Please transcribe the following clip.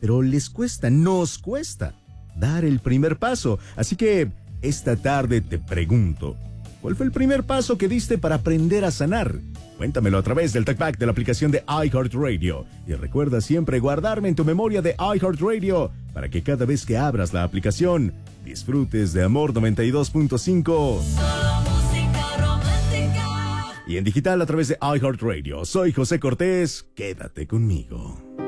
pero nos cuesta dar el primer paso. Así que esta tarde te pregunto, ¿cuál fue el primer paso que diste para aprender a sanar? Cuéntamelo a través del TalkBack de la aplicación de iHeartRadio. Y recuerda siempre guardarme en tu memoria de iHeartRadio para que cada vez que abras la aplicación disfrutes de Amor 92.5. Y en digital a través de iHeartRadio. Soy José Cortés. Quédate conmigo.